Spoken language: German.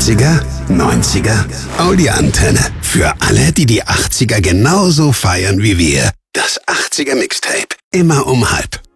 80er, 90er, Audi-Antenne. Für alle, die die 80er genauso feiern wie wir. Das 80er Mixtape. Immer um halb.